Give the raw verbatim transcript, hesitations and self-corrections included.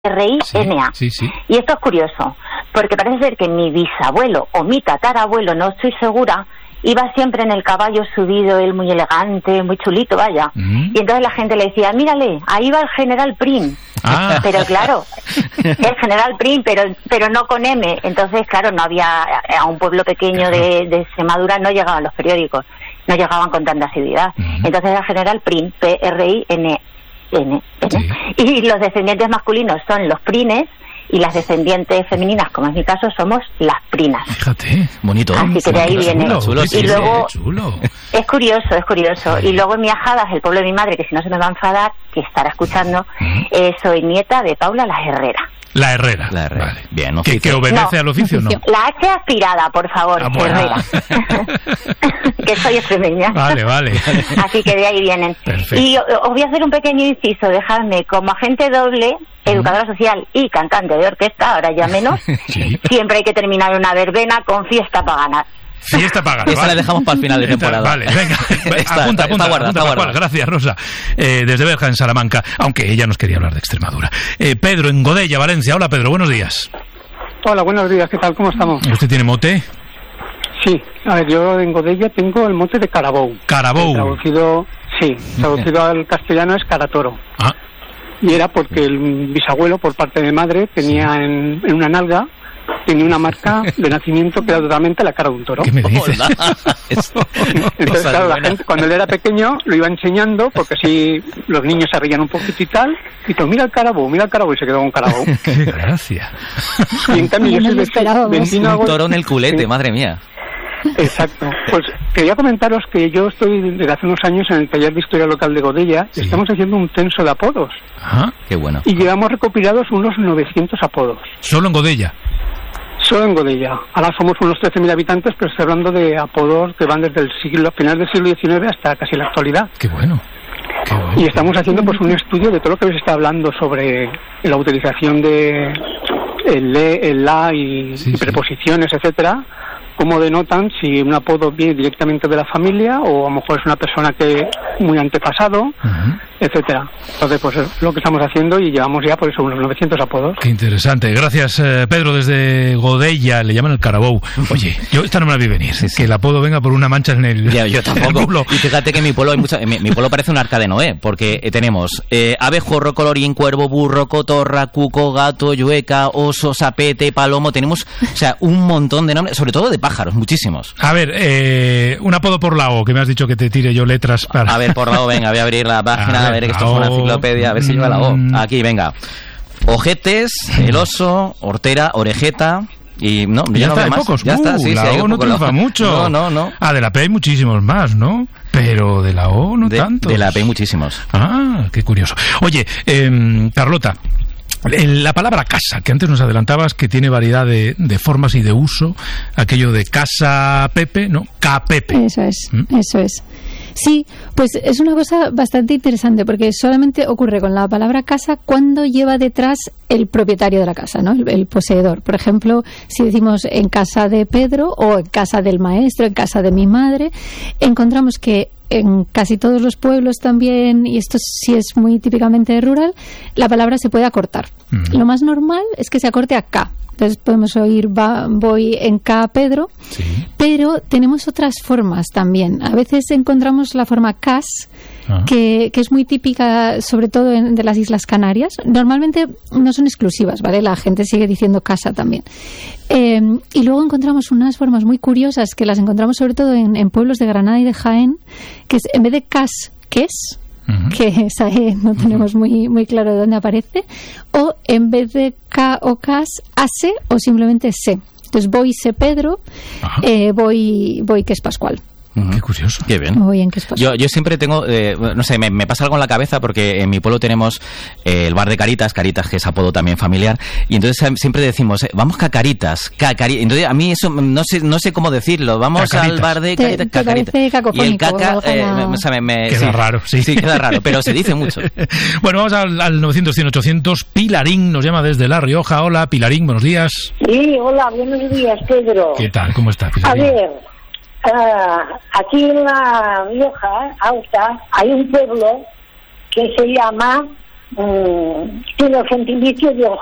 R I N A. Sí, sí, sí. Y esto es curioso, porque parece ser que mi bisabuelo o mi tatarabuelo, no estoy segura, iba siempre en el caballo subido, él muy elegante, muy chulito, vaya. Uh-huh. Y entonces la gente le decía, mírale, ahí va el general Prim. Ah. Pero claro, el general Prim, pero pero no con M. Entonces, claro, no había, a un pueblo pequeño de, de Extremadura no llegaban los periódicos, no llegaban con tanta asiduidad. Uh-huh. Entonces era general Prim, P R I N N. Sí. Y los descendientes masculinos son los Prines, y las descendientes femeninas, como es mi caso, somos las Prinas. Fíjate, bonito. Así que de ahí viene. Chulo, chulo, sí, y luego, chulo. Es curioso, es curioso. Sí. Y luego en mi Ajadas, el pueblo de mi madre, que si no se me va a enfadar, que estará escuchando, uh-huh. eh, soy nieta de Paula la Herrera. La Herrera. La Herrera. Vale. Bien, ¿Que, ¿Que obedece no, al oficio o no? La H aspirada, por favor, ah, bueno. Herrera. Que soy extremeña. Vale, vale. Así que de ahí vienen. Perfecto. Y os voy a hacer un pequeño inciso, dejadme, como agente doble, educadora social y cantante de orquesta, ahora ya menos, sí. Siempre hay que terminar una verbena con fiesta pagana. Fiesta pagana. Esa vale. la dejamos para el final de temporada. Vale, venga. está, apunta, apunta, guarda, apunta, apunta gracias, Rosa. Eh, desde Berja, en Salamanca, aunque ella nos quería hablar de Extremadura. Eh, Pedro, en Godella, Valencia. Hola, Pedro, buenos días. Hola, buenos días. ¿Qué tal? ¿Cómo estamos? ¿Usted tiene mote? Sí. A ver, yo en Godella tengo el mote de Carabou. Carabou. Traducido, sí, traducido al castellano es Caratoro. Ah. Y era porque el bisabuelo, por parte de madre, tenía sí. en, en una nalga, tenía una marca de nacimiento que era totalmente la cara de un toro. ¿Qué me dices? Entonces, claro, la gente, cuando él era pequeño, lo iba enseñando, porque así los niños se reían un poquito y tal, y todo, mira el carabú, mira el carabú, y se quedó con carabú. ¡Qué gracia! Y en cambio, yo soy vecino... Un toro en el culete, sí. Madre mía. Exacto. Pues quería comentaros que yo estoy desde hace unos años en el taller de historia local de Godella. Sí. Estamos haciendo un censo de apodos. Ajá, qué bueno. Y llevamos recopilados unos novecientos apodos. ¿Solo en Godella? Solo en Godella. Ahora somos unos trece mil habitantes, pero estoy hablando de apodos que van desde el siglo, final del siglo diecinueve hasta casi la actualidad. Qué bueno. Qué bueno. Y estamos haciendo pues un estudio de todo lo que habéis estado hablando sobre la utilización de el le, el la y, sí, y preposiciones, sí. etcétera. Cómo denotan si un apodo viene directamente de la familia o a lo mejor es una persona que muy antepasado, uh-huh. etcétera. Entonces, pues es lo que estamos haciendo y llevamos ya por eso unos novecientos apodos. Qué interesante. Gracias, eh, Pedro, desde Godella, le llaman el Carabou. Oye, yo esta no me la vi venir, sí, sí. que el apodo venga por una mancha en el Ya, yo tampoco. Y fíjate que en mi pueblo hay mucha, mi, mi pueblo parece un arca de Noé, porque eh, tenemos eh, abejorro, colorín, cuervo, burro, cotorra, cuco, gato, yueca, oso, sapete, palomo, tenemos, o sea, un montón de nombres, sobre todo de pájaros, muchísimos. A ver, eh, un apodo por la O, que me has dicho que te tire yo letras para... A ver, por la O, venga, voy a abrir la página, a, a ver, que esto es una enciclopedia, a ver si lleva la O. Aquí, venga. Ojetes, el oso, hortera, orejeta... Y no, ya, ya no está, hay más. pocos. Ya uh, está, sí, la sí, O no triunfa la... mucho. No, no, no. Ah, de la P hay muchísimos más, ¿no? Pero de la O no de, tanto. De la P hay muchísimos. Ah, qué curioso. Oye, eh, Carlota, la palabra casa, que antes nos adelantabas que tiene variedad de, de formas y de uso, aquello de casa Pepe, ¿no? Capepe. Eso es, ¿Mm? eso es. Sí, pues es una cosa bastante interesante porque solamente ocurre con la palabra casa cuando lleva detrás el propietario de la casa, ¿no? El, el poseedor. Por ejemplo, si decimos en casa de Pedro o en casa del maestro, en casa de mi madre, encontramos que en casi todos los pueblos también, y esto sí es muy típicamente rural, la palabra se puede acortar. Uh-huh. Lo más normal es que se acorte a K. Entonces podemos oír va, voy en K Pedro, sí. Pero tenemos otras formas también. A veces encontramos la forma cas, ah. que, que es muy típica, sobre todo en, de las Islas Canarias. Normalmente no son exclusivas, ¿vale? La gente sigue diciendo casa también. Eh, y luego encontramos unas formas muy curiosas que las encontramos sobre todo en, en pueblos de Granada y de Jaén, que es en vez de cas, que es, uh-huh. que esa E no tenemos muy, muy claro de dónde aparece, o en vez de K o cas, ase o simplemente se. Entonces voy se Pedro, eh, voy, voy que es Pascual. Uh-huh. Qué curioso. Qué bien. Muy bien, que es yo, yo siempre tengo, eh, no sé, me, me pasa algo en la cabeza porque en mi pueblo tenemos eh, el bar de Caritas, Caritas que es apodo también familiar, y entonces siempre decimos, eh, vamos a Caritas, ca, cari, entonces a mí eso no sé no sé cómo decirlo, vamos Cacaritas. Al bar de Caritas, te, te parece cacofónico, y el caca, eh, me, o sea, me, me, queda sí, raro, sí. Sí, queda raro, pero se dice mucho. Bueno, vamos al, al novecientos, cien, ochocientos. Pilarín nos llama desde La Rioja. Hola, Pilarín, buenos días. Sí, hola, buenos días, Pedro. ¿Qué tal? ¿Cómo estás, Pilarín? A ver, uh, aquí en La Rioja Alta hay un pueblo que se llama mm, tiene el gentilicio de